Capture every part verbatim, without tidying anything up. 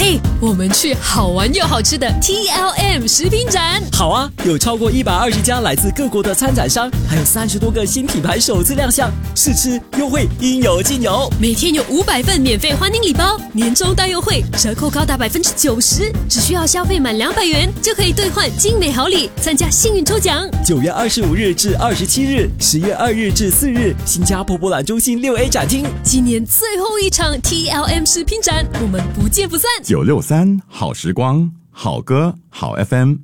嘿，我们去好玩又好吃的 T L M 食品展。 好啊，有超过一百二十家来自各国的参展商，还有三十多个新品牌首次亮相，试吃优惠应有尽有。 每天有五百份免费欢迎礼包，年终大优惠，折扣高达百分之九十，只需要消费满两百元就可以兑换精美好礼，参加幸运抽奖。 九月二十五日至二十七日，十月二日至四日，新加坡博览中心六 A 展厅， 今年最后一场 T L M 食品展，我们不见不散。 九六三好时光，好歌好 F M。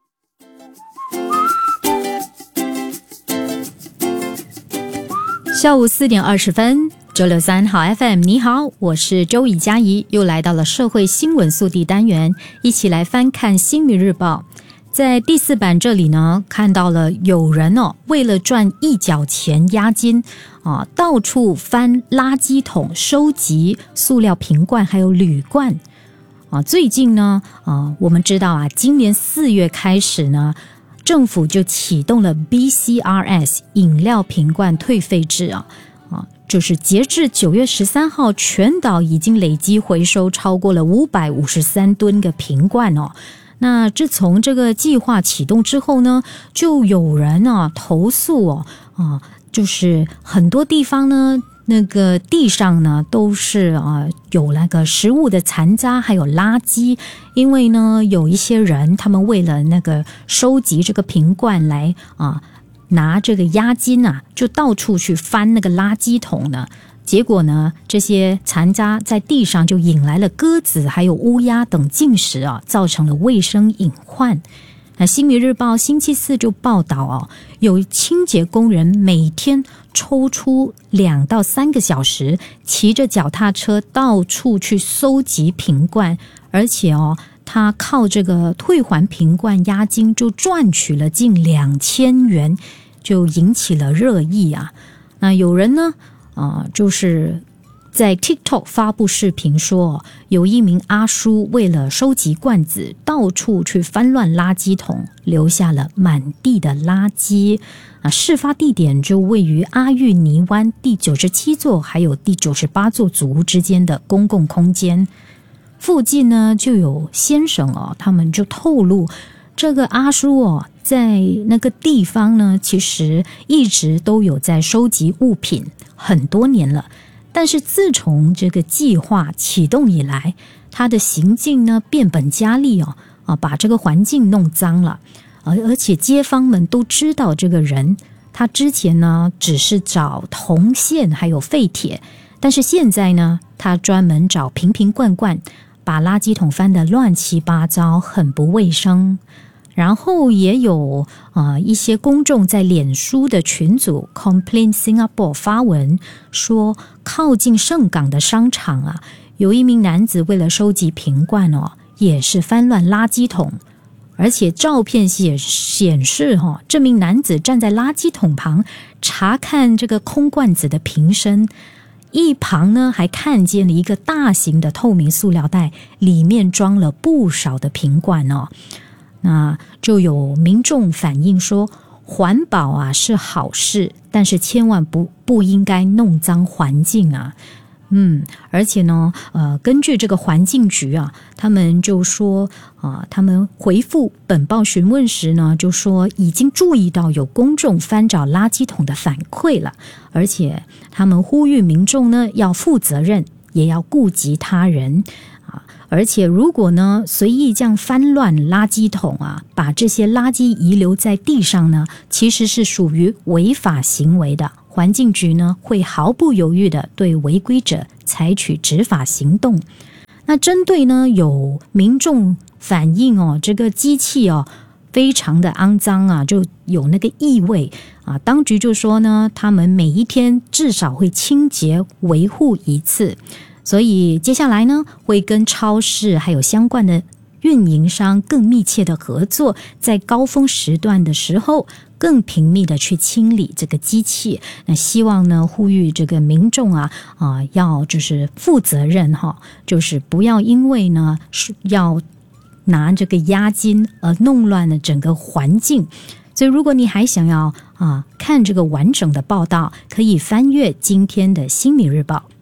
下午四点二十分，九六三好 F M， 你好，我是周以佳怡，又来到了社会新闻速递单元，一起来翻看新民日报。在第四版这里呢，看到了有人哦，为了赚一角钱押金啊，到处翻垃圾桶收集塑料瓶罐还有铝罐啊。最近呢，啊，我们知道啊，今年四月开始呢，政府就启动了 B C R S 饮料瓶罐退费制啊，啊，就是截至九月十三号，全岛已经累积回收超过了五百五十三吨的瓶罐哦。那自从这个计划启动之后呢，就有人啊投诉哦，啊，就是很多地方呢，那个地上呢都是啊有那个食物的残渣还有垃圾，因为呢有一些人他们为了那个收集这个瓶罐来啊拿这个押金啊，就到处去翻那个垃圾桶呢。结果呢，这些残渣在地上就引来了鸽子还有乌鸦等进食啊，造成了卫生隐患。那新民日报星期四就报道哦，有清洁工人每天抽出两到三个小时，骑着脚踏车到处去收集瓶罐，而且哦，他靠这个退还瓶罐押金就赚取了近两千元，就引起了热议啊。那有人呢？啊、呃，就是在 TikTok 发布视频说，有一名阿叔为了收集罐子，到处去翻乱垃圾桶，留下了满地的垃圾。啊，事发地点就位于阿育尼湾第九十七座还有第九十八座祖屋之间的公共空间。附近呢就有先生哦，他们就透露，这个阿叔哦，在那个地方呢，其实一直都有在收集物品很多年了，但是自从这个计划启动以来，他的行径呢变本加厉哦，啊，把这个环境弄脏了，而而且街坊们都知道这个人，他之前呢只是找铜线还有废铁，但是现在呢，他专门找瓶瓶罐罐，把垃圾桶翻得乱七八糟，很不卫生。然后也有啊、呃、一些公众在脸书的群组 Complain Singapore 发文说，靠近盛港的商场啊，有一名男子为了收集瓶罐哦，也是翻乱垃圾桶，而且照片显显示哈、哦，这名男子站在垃圾桶旁查看这个空罐子的瓶身，一旁呢还看见了一个大型的透明塑料袋，里面装了不少的瓶罐哦。那就有民众反映说，环保啊是好事，但是千万不不应该弄脏环境啊。嗯，而且呢，呃，根据这个环境局啊，他们就说啊、呃，他们回复本报询问时呢，就说已经注意到有公众翻找垃圾桶的反馈了，而且他们呼吁民众呢要负责任，也要顾及他人。而且如果呢随意这样翻乱垃圾桶啊，把这些垃圾遗留在地上呢，其实是属于违法行为的。环境局呢会毫不犹豫的对违规者采取执法行动。那针对呢有民众反映哦，这个机器哦非常的肮脏啊，就有那个异味啊，当局就说呢，他们每一天至少会清洁维护一次。所以接下来呢，会跟超市还有相关的运营商更密切的合作，在高峰时段的时候更频密的去清理这个机器。那希望呢，呼吁这个民众啊啊、呃，要就是负责任哈，就是不要因为呢要拿这个押金而弄乱了整个环境。所以如果你还想要啊看这个完整的报道，可以翻阅今天的新民日报。